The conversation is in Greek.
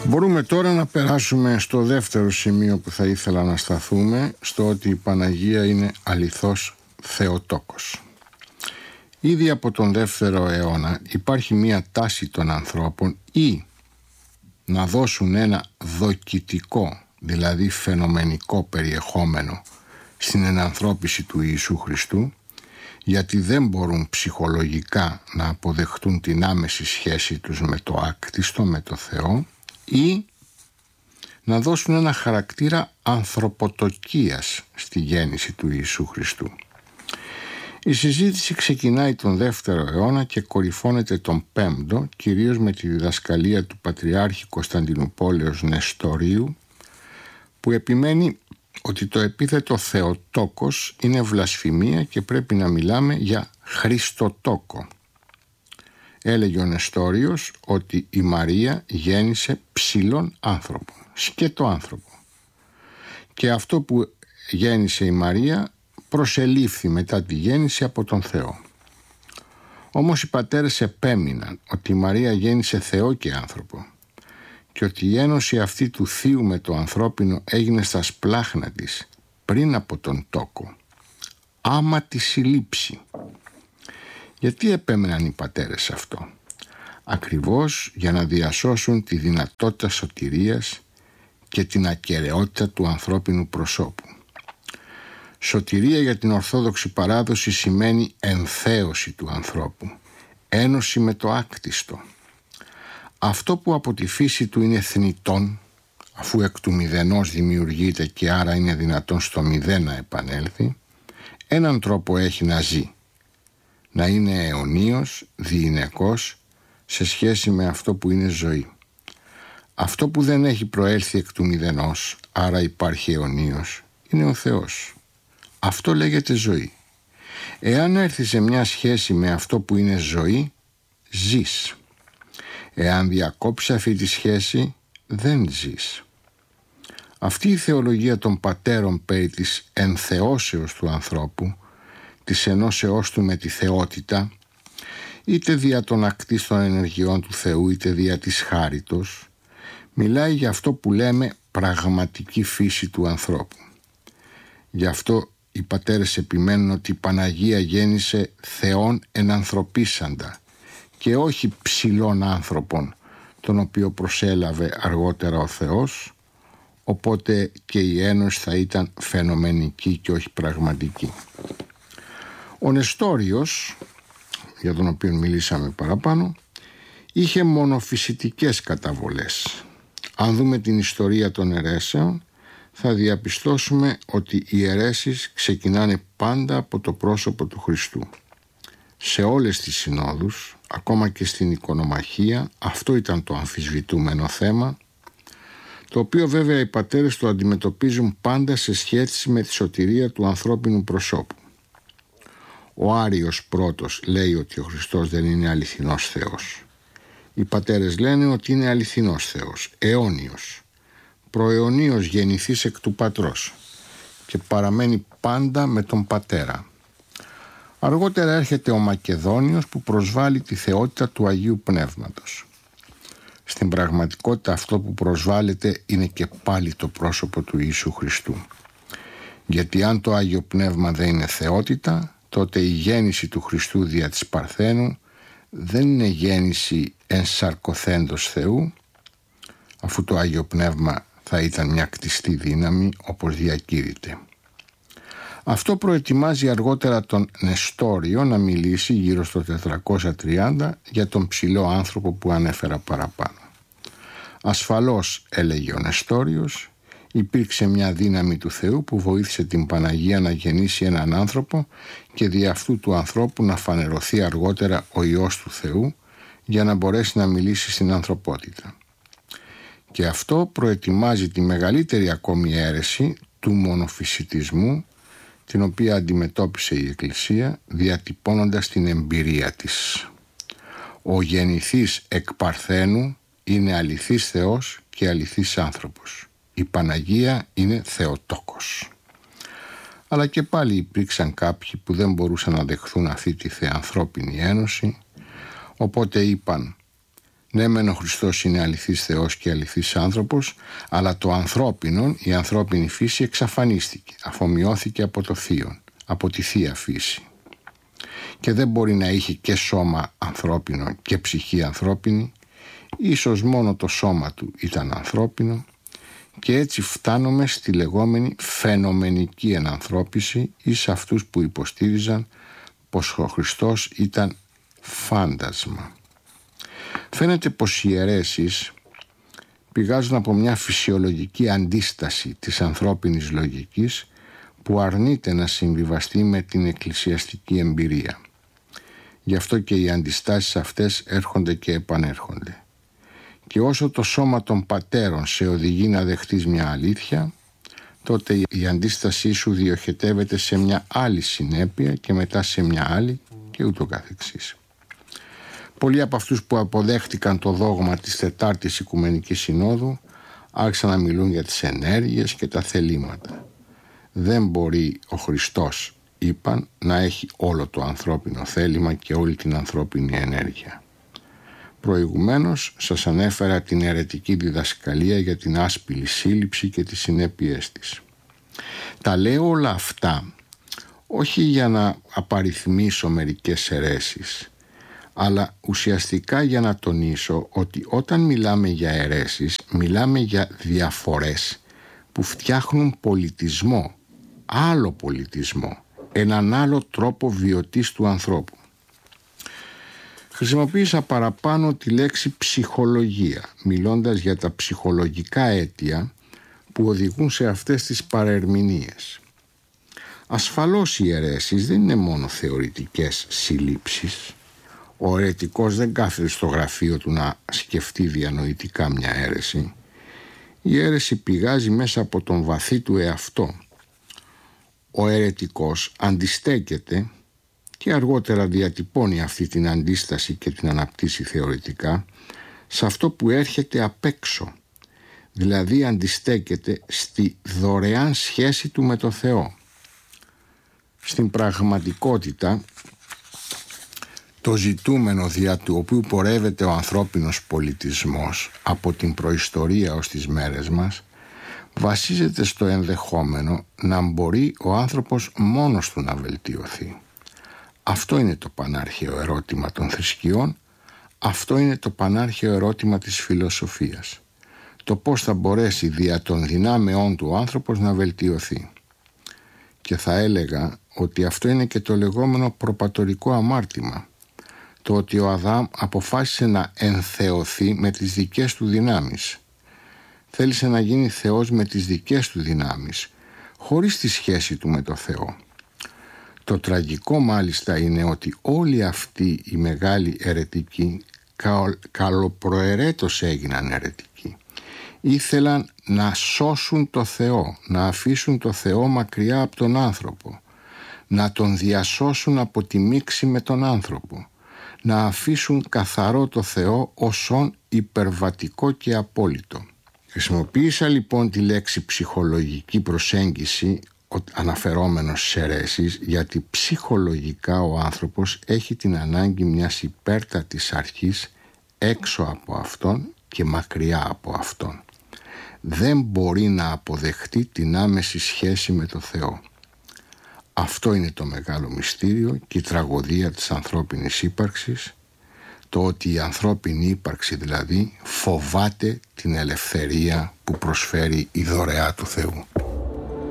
Μπορούμε τώρα να περάσουμε στο δεύτερο σημείο που θα ήθελα να σταθούμε, στο ότι η Παναγία είναι αληθώς Θεοτόκος. Ήδη από τον 2ο αιώνα υπάρχει μία τάση των ανθρώπων ή να δώσουν ένα δοκιτικό, δηλαδή φαινομενικό περιεχόμενο στην ενανθρώπιση του Ιησού Χριστού, γιατί δεν μπορούν ψυχολογικά να αποδεχτούν την άμεση σχέση τους με το άκτιστο, με το Θεό, ή να δώσουν ένα χαρακτήρα ανθρωποτοκίας στη γέννηση του Ιησού Χριστού. Η συζήτηση ξεκινάει τον 2ο αιώνα και κορυφώνεται τον 5ο, κυρίως με τη διδασκαλία του Πατριάρχη Κωνσταντινουπόλεως Νεστορίου, που επιμένει ότι το επίθετο Θεοτόκος είναι βλασφημία και πρέπει να μιλάμε για Χριστοτόκο. Έλεγε ο Νεστόριος ότι η Μαρία γέννησε ψηλόν άνθρωπο, σκέτο άνθρωπο. Και αυτό που γέννησε η Μαρία προσελήφθη μετά τη γέννηση από τον Θεό. Όμως οι πατέρες επέμειναν ότι η Μαρία γέννησε Θεό και άνθρωπο και ότι η ένωση αυτή του Θείου με το ανθρώπινο έγινε στα σπλάχνα της πριν από τον τόκο, άμα τη συλλήψει. Γιατί επέμεναν οι πατέρες αυτό? Ακριβώς για να διασώσουν τη δυνατότητα σωτηρίας και την ακεραιότητα του ανθρώπινου προσώπου. Σωτηρία για την Ορθόδοξη παράδοση σημαίνει ενθέωση του ανθρώπου, ένωση με το άκτιστο. Αυτό που από τη φύση του είναι θνητόν, αφού εκ του μηδενός δημιουργείται και άρα είναι δυνατόν στο μηδέν να επανέλθει, έναν τρόπο έχει να ζει, να είναι αιωνίος, διηνεκός, σε σχέση με αυτό που είναι ζωή. Αυτό που δεν έχει προέλθει εκ του μηδενός, άρα υπάρχει αιωνίος, είναι ο Θεός. Αυτό λέγεται ζωή. Εάν έρθει σε μια σχέση με αυτό που είναι ζωή, ζεις. Εάν διακόψεις αυτή τη σχέση, δεν ζεις. Αυτή η θεολογία των πατέρων περί της ενθεώσεως του ανθρώπου, της ενώσεώς του με τη θεότητα, είτε δια των ακτίστων ενεργειών του Θεού, είτε δια της χάριτος, μιλάει για αυτό που λέμε πραγματική φύση του ανθρώπου. Γι' αυτό οι πατέρες επιμένουν ότι η Παναγία γέννησε Θεόν ενανθρωπίσαντα και όχι ψηλών άνθρωπων, τον οποίο προσέλαβε αργότερα ο Θεός, οπότε και η ένωση θα ήταν φαινομενική και όχι πραγματική. Ο Νεστόριος, για τον οποίο μιλήσαμε παραπάνω, είχε μονοφυσιτικές καταβολές. Αν δούμε την ιστορία των αιρέσεων, θα διαπιστώσουμε ότι οι αιρέσεις ξεκινάνε πάντα από το πρόσωπο του Χριστού. Σε όλες τις συνόδους, ακόμα και στην οικονομαχία, αυτό ήταν το αμφισβητούμενο θέμα, το οποίο βέβαια οι πατέρες το αντιμετωπίζουν πάντα σε σχέση με τη σωτηρία του ανθρώπινου προσώπου. Ο Άριος πρώτος λέει ότι ο Χριστός δεν είναι αληθινός Θεός. Οι πατέρες λένε ότι είναι αληθινός Θεός, αιώνιος, προαιωνίως γεννηθής εκ του Πατρός και παραμένει πάντα με τον Πατέρα. Αργότερα έρχεται ο Μακεδόνιος που προσβάλλει τη θεότητα του Αγίου Πνεύματος. Στην πραγματικότητα αυτό που προσβάλλεται είναι και πάλι το πρόσωπο του Ιησού Χριστού. Γιατί αν το Άγιο Πνεύμα δεν είναι θεότητα, τότε η γέννηση του Χριστού δια της Παρθένου δεν είναι γέννηση ενσαρκωθέντος Θεού, αφού το Άγιο Πνεύμα θα ήταν μια κτιστή δύναμη όπως διακήρυται. Αυτό προετοιμάζει αργότερα τον Νεστόριο να μιλήσει γύρω στο 430 για τον ψηλό άνθρωπο που ανέφερα παραπάνω. Ασφαλώς, έλεγε ο Νεστόριος, υπήρξε μια δύναμη του Θεού που βοήθησε την Παναγία να γεννήσει έναν άνθρωπο και δι' αυτού του ανθρώπου να φανερωθεί αργότερα ο Υιός του Θεού για να μπορέσει να μιλήσει στην ανθρωπότητα. Και αυτό προετοιμάζει τη μεγαλύτερη ακόμη αίρεση του μονοφυσιτισμού, την οποία αντιμετώπισε η Εκκλησία διατυπώνοντας την εμπειρία της. Ο γεννηθής εκ Παρθένου είναι αληθής Θεός και αληθής άνθρωπος. Η Παναγία είναι Θεοτόκος. Αλλά και πάλι υπήρξαν κάποιοι που δεν μπορούσαν να δεχθούν αυτή τη θεανθρώπινη ένωση, οπότε είπαν Ναι, μεν ο Χριστός είναι αληθής Θεός και αληθής άνθρωπος, αλλά το ανθρώπινο, η ανθρώπινη φύση εξαφανίστηκε, αφομοιώθηκε από το θείον, από τη θεία φύση. Και δεν μπορεί να είχε και σώμα ανθρώπινο και ψυχή ανθρώπινη, ίσως μόνο το σώμα του ήταν ανθρώπινο, και έτσι φτάνουμε στη λεγόμενη φαινομενική ενανθρώπιση ή σε αυτούς που υποστήριζαν πως ο Χριστός ήταν φάντασμα. Φαίνεται πως οι αιρέσεις πηγάζουν από μια φυσιολογική αντίσταση της ανθρώπινης λογικής που αρνείται να συμβιβαστεί με την εκκλησιαστική εμπειρία. Γι' αυτό και οι αντιστάσεις αυτές έρχονται και επανέρχονται. Και όσο το σώμα των πατέρων σε οδηγεί να δεχτείς μια αλήθεια, τότε η αντίστασή σου διοχετεύεται σε μια άλλη συνέπεια και μετά σε μια άλλη και ούτω καθεξής. Πολλοί από αυτούς που αποδέχτηκαν το δόγμα της Τετάρτης Οικουμενικής Συνόδου άρχισαν να μιλούν για τις ενέργειες και τα θελήματα. Δεν μπορεί ο Χριστός, είπαν, να έχει όλο το ανθρώπινο θέλημα και όλη την ανθρώπινη ενέργεια. Προηγουμένως σας ανέφερα την αιρετική διδασκαλία για την άσπηλη σύλληψη και τις συνέπειές της. Τα λέω όλα αυτά όχι για να απαριθμίσω μερικές αιρέσεις, αλλά ουσιαστικά για να τονίσω ότι όταν μιλάμε για αιρέσεις, μιλάμε για διαφορές που φτιάχνουν πολιτισμό, άλλο πολιτισμό, έναν άλλο τρόπο βιωτής του ανθρώπου. Χρησιμοποίησα παραπάνω τη λέξη ψυχολογία, μιλώντας για τα ψυχολογικά αίτια που οδηγούν σε αυτές τις παρερμηνίες. Ασφαλώς οι αιρέσεις δεν είναι μόνο θεωρητικές συλλήψεις. Ο αιρετικός δεν κάθεται στο γραφείο του να σκεφτεί διανοητικά μια αίρεση. Η αίρεση πηγάζει μέσα από τον βαθύ του εαυτό. Ο αιρετικός αντιστέκεται και αργότερα διατυπώνει αυτή την αντίσταση και την αναπτύσσει θεωρητικά σε αυτό που έρχεται απ' έξω. Δηλαδή αντιστέκεται στη δωρεάν σχέση του με το Θεό. Στην πραγματικότητα, το ζητούμενο δια του οποίου πορεύεται ο ανθρώπινος πολιτισμός από την προϊστορία ως τις μέρες μας βασίζεται στο ενδεχόμενο να μπορεί ο άνθρωπος μόνος του να βελτιωθεί. Αυτό είναι το πανάρχαιο ερώτημα των θρησκειών, αυτό είναι το πανάρχαιο ερώτημα της φιλοσοφίας. Το πώς θα μπορέσει δια των δυνάμεών του ο άνθρωπος να βελτιωθεί. Και θα έλεγα ότι αυτό είναι και το λεγόμενο προπατορικό αμάρτημα. Το ότι ο Αδάμ αποφάσισε να ενθεωθεί με τις δικές του δυνάμεις. Θέλησε να γίνει Θεός με τις δικές του δυνάμεις, χωρίς τη σχέση του με το Θεό. Το τραγικό μάλιστα είναι ότι όλοι αυτοί οι μεγάλοι αιρετικοί καλοπροαιρέτως έγιναν αιρετικοί. Ήθελαν να σώσουν το Θεό, να αφήσουν το Θεό μακριά από τον άνθρωπο, να τον διασώσουν από τη μίξη με τον άνθρωπο, να αφήσουν καθαρό το Θεό ως ον υπερβατικό και απόλυτο. Χρησιμοποίησα λοιπόν τη λέξη ψυχολογική προσέγγιση αναφερόμενος σε αιρέσεις, γιατί ψυχολογικά ο άνθρωπος έχει την ανάγκη μιας υπέρτατης αρχής έξω από αυτόν και μακριά από αυτόν. Δεν μπορεί να αποδεχτεί την άμεση σχέση με το Θεό. Αυτό είναι το μεγάλο μυστήριο και η τραγωδία της ανθρώπινης ύπαρξης, το ότι η ανθρώπινη ύπαρξη δηλαδή φοβάται την ελευθερία που προσφέρει η δωρεά του Θεού.